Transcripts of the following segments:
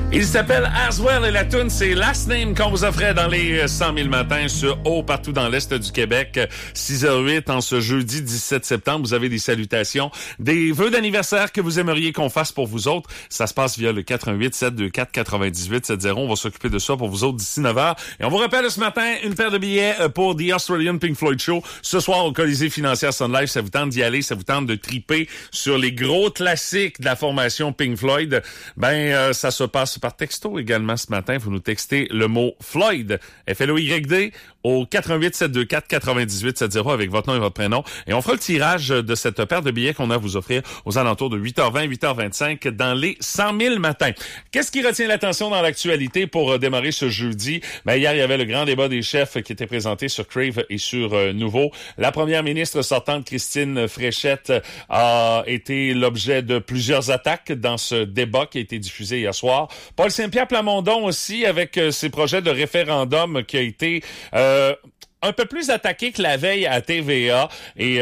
Il s'appelle Aswell et la tune c'est Last Name qu'on vous offrait dans les 100 000 matins sur Haut partout dans l'Est du Québec. 6h08 en ce jeudi 17 septembre. Vous avez des salutations, des vœux d'anniversaire que vous aimeriez qu'on fasse pour vous autres. Ça se passe via le 418-724-9870. On va s'occuper de ça pour vous autres d'ici 9h. Et on vous rappelle ce matin une paire de billets pour The Australian Pink Floyd Show. Ce soir au Colisée Financière Sun Life. Ça vous tente d'y aller, ça vous tente de triper sur les gros classiques de la formation Pink Floyd. Ça se passe par texto également ce matin. Vous nous textez le mot Floyd, F-L-O-Y-D, au 418-724-9870 avec votre nom et votre prénom. Et on fera le tirage de cette paire de billets qu'on a à vous offrir aux alentours de 8h20, 8h25 dans les 100 000 matins. Qu'est-ce qui retient l'attention dans l'actualité pour démarrer ce jeudi? Hier, il y avait le grand débat des chefs qui était présenté sur Crave et sur Nouveau. La première ministre sortante, Christine Fréchette, a été l'objet de plusieurs attaques dans ce débat qui a été diffusé hier soir. Paul Saint-Pierre Plamondon aussi, avec ses projets de référendum qui a été un peu plus attaqué que la veille à TVA. Et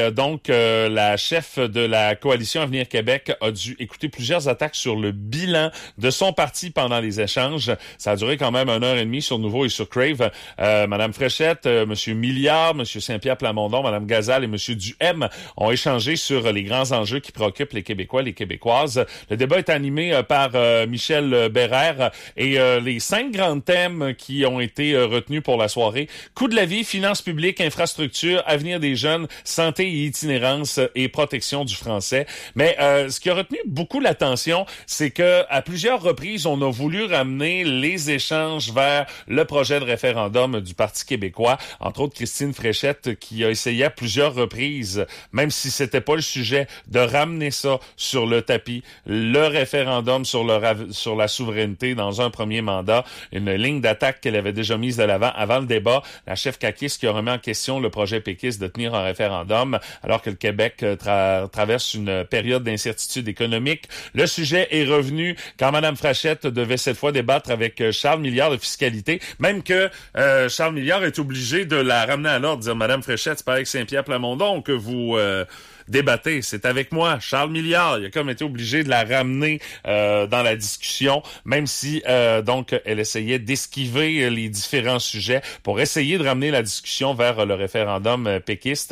la chef de la coalition Avenir Québec a dû écouter plusieurs attaques sur le bilan de son parti pendant les échanges. Ça a duré quand même 1h30 sur Nouveau et sur Crave. Madame Fréchette, Monsieur Milliard, Monsieur Saint-Pierre Plamondon, Madame Gazal et Monsieur Duhem ont échangé sur les grands enjeux qui préoccupent les Québécois et les Québécoises. Le débat est animé par Michel Bérère et les 5 grands thèmes qui ont été retenus pour la soirée. Coût de la vie, finances publiques, infrastructures, avenir des jeunes, santé et itinérance et protection du français. Mais ce qui a retenu beaucoup l'attention, c'est que à plusieurs reprises, on a voulu ramener les échanges vers le projet de référendum du Parti québécois. Entre autres, Christine Fréchette qui a essayé à plusieurs reprises, même si c'était pas le sujet, de ramener ça sur le tapis, le référendum sur la souveraineté dans un premier mandat, une ligne d'attaque qu'elle avait déjà mise de l'avant avant le débat. La chef caquiste qui a remis en question le projet péquiste de tenir un référendum alors que le Québec traverse une période d'incertitude économique. Le sujet est revenu quand Mme Fréchette devait cette fois débattre avec Charles Milliard de fiscalité, même que Charles Milliard est obligé de la ramener à l'ordre, dire Mme Fréchette, c'est pas avec Saint-Pierre Plamondon que vous débattez, c'est avec moi, Charles Milliard. Il a comme été obligé de la ramener dans la discussion, même si elle essayait d'esquiver les différents sujets pour essayer de ramener la discussion vers le référendum péquiste.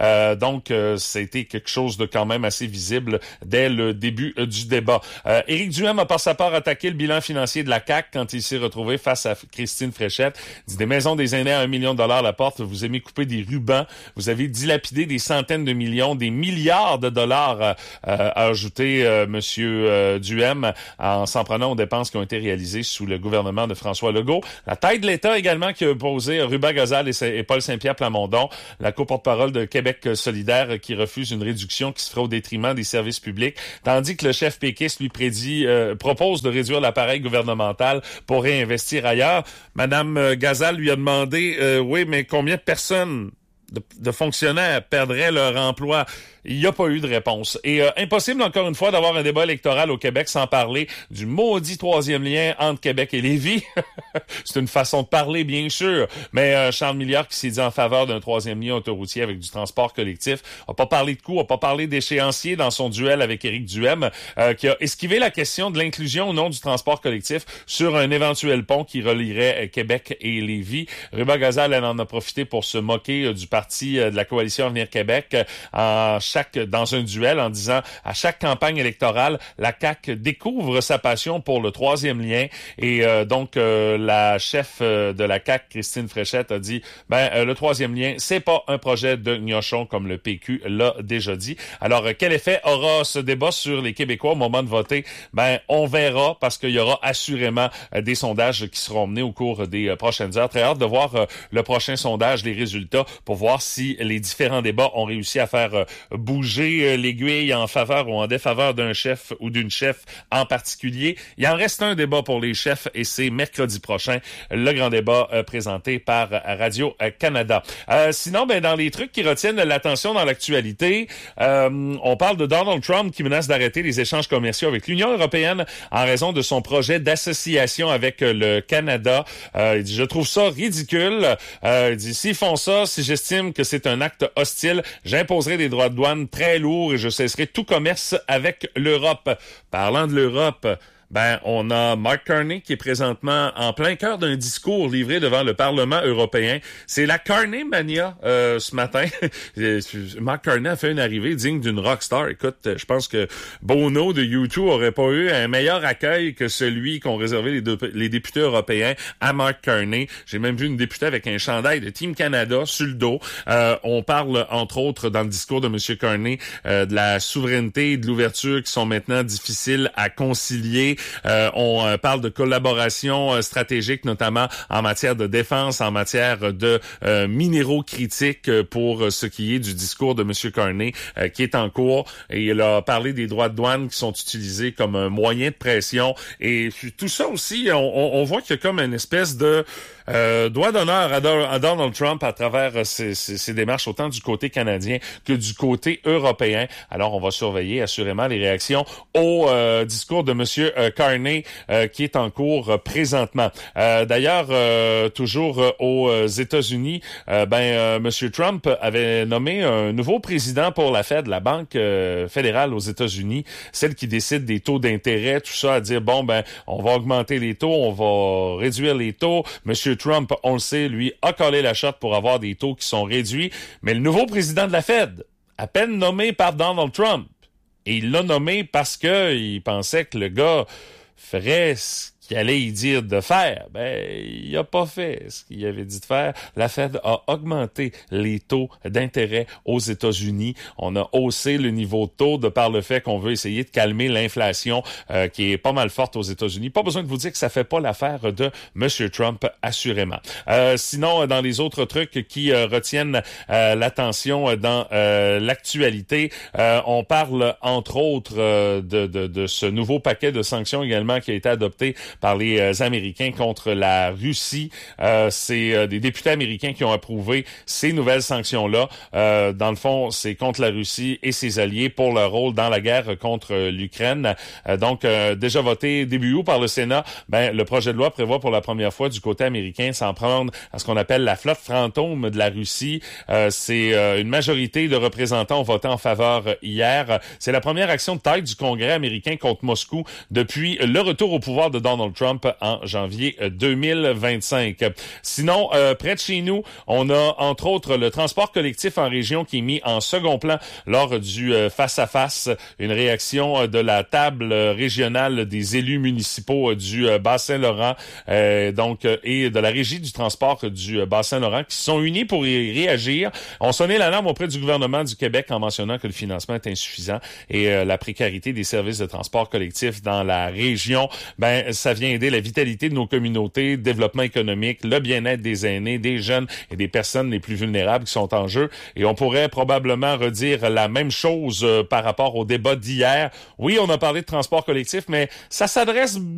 C'était quelque chose de quand même assez visible dès le début du débat. Éric Duhem a par sa part attaqué le bilan financier de la CAQ quand il s'est retrouvé face à Christine Fréchette. Il dit des maisons des aînés à $1 million à la porte, vous aimez couper des rubans, vous avez dilapidé des centaines de millions, des milliards de dollars, a ajouté Monsieur Duhem en s'en prenant aux dépenses qui ont été réalisées sous le gouvernement de François Legault. La taille de l'État également qui a opposé Ruba Gazal et Paul Saint-Pierre Plamondon, la co-porte-parole de Québec solidaire qui refuse une réduction qui se ferait au détriment des services publics, tandis que le chef péquiste lui propose de réduire l'appareil gouvernemental pour réinvestir ailleurs. Madame Gazal lui a demandé, oui, mais combien de personnes de fonctionnaires perdraient leur emploi? Il n'y a pas eu de réponse. Et impossible, encore une fois, d'avoir un débat électoral au Québec sans parler du maudit troisième lien entre Québec et Lévis. C'est une façon de parler, bien sûr. Mais Charles Milliard, qui s'est dit en faveur d'un troisième lien autoroutier avec du transport collectif, n'a pas parlé de coût, n'a pas parlé d'échéancier dans son duel avec Éric Duhem, qui a esquivé la question de l'inclusion ou non du transport collectif sur un éventuel pont qui relierait Québec et Lévis. Ruba Gazal, elle en a profité pour se moquer du parti de la coalition Avenir Québec dans un duel en disant à chaque campagne électorale, la CAQ découvre sa passion pour le troisième lien et la chef de la CAQ, Christine Fréchette, a dit le troisième lien, c'est pas un projet de gnochon comme le PQ l'a déjà dit. Alors quel effet aura ce débat sur les Québécois au moment de voter? On verra parce qu'il y aura assurément des sondages qui seront menés au cours des prochaines heures. Très hâte de voir le prochain sondage, les résultats pour voir si les différents débats ont réussi à faire bouger l'aiguille en faveur ou en défaveur d'un chef ou d'une chef en particulier. Il en reste un débat pour les chefs et c'est mercredi prochain, le grand débat présenté par Radio-Canada. Sinon, dans les trucs qui retiennent l'attention dans l'actualité, on parle de Donald Trump qui menace d'arrêter les échanges commerciaux avec l'Union européenne en raison de son projet d'association avec le Canada. Il dit, je trouve ça ridicule. Il dit, s'ils font ça, si j'estime que c'est un acte hostile, j'imposerai des droits de douane très lourds et je cesserai tout commerce avec l'Europe. Parlant de l'Europe, Ben, on a Mark Carney qui est présentement en plein cœur d'un discours livré devant le Parlement européen. C'est la Carney Mania ce matin. Mark Carney a fait une arrivée digne d'une rockstar. Écoute, je pense que Bono de U2 aurait pas eu un meilleur accueil que celui qu'ont réservé les députés européens à Mark Carney. J'ai même vu une députée avec un chandail de Team Canada sur le dos. On parle, entre autres, dans le discours de M. Carney, de la souveraineté et de l'ouverture qui sont maintenant difficiles à concilier. On parle de collaboration stratégique, notamment en matière de défense, en matière de minéraux critiques pour ce qui est du discours de M. Carney qui est en cours. Et il a parlé des droits de douane qui sont utilisés comme un moyen de pression. Et tout ça aussi, on voit qu'il y a comme une espèce de doigt d'honneur à Donald Trump à travers ses démarches, autant du côté canadien que du côté européen. Alors, on va surveiller assurément les réactions au discours de Monsieur Carney qui est en cours présentement. D'ailleurs, toujours aux États-Unis, Monsieur Trump avait nommé un nouveau président pour la Fed, la Banque fédérale aux États-Unis, celle qui décide des taux d'intérêt, tout ça, à dire on va augmenter les taux, on va réduire les taux. Monsieur Trump, on le sait, lui, a collé la shot pour avoir des taux qui sont réduits. Mais le nouveau président de la Fed, à peine nommé par Donald Trump, et il l'a nommé parce que il pensait que le gars ferait ce qu'il allait y dire de faire. Il a pas fait ce qu'il avait dit de faire. La Fed a augmenté les taux d'intérêt aux États-Unis. On a haussé le niveau de taux de par le fait qu'on veut essayer de calmer l'inflation qui est pas mal forte aux États-Unis. Pas besoin de vous dire que ça fait pas l'affaire de M. Trump, assurément. Sinon, dans les autres trucs qui retiennent l'attention dans l'actualité, on parle entre autres de ce nouveau paquet de sanctions également qui a été adopté par les Américains contre la Russie. C'est des députés américains qui ont approuvé ces nouvelles sanctions-là. Dans le fond, c'est contre la Russie et ses alliés pour leur rôle dans la guerre contre l'Ukraine. Donc, déjà voté début août par le Sénat, le projet de loi prévoit pour la première fois du côté américain s'en prendre à ce qu'on appelle la flotte fantôme de la Russie. C'est une majorité de représentants ont voté en faveur hier. C'est la première action de taille du Congrès américain contre Moscou depuis le retour au pouvoir de Donald Trump en janvier 2025. Sinon, près de chez nous, on a entre autres le transport collectif en région qui est mis en second plan lors du face-à-face, une réaction de la table régionale des élus municipaux du Bas-Saint-Laurent et de la régie du transport du Bas-Saint-Laurent qui se sont unis pour y réagir. On sonnait l'alarme auprès du gouvernement du Québec en mentionnant que le financement est insuffisant et la précarité des services de transport collectif dans la région, ça vient aider la vitalité de nos communautés, le développement économique, le bien-être des aînés, des jeunes et des personnes les plus vulnérables qui sont en jeu. Et on pourrait probablement redire la même chose par rapport au débat d'hier. Oui, on a parlé de transport collectif, mais ça s'adresse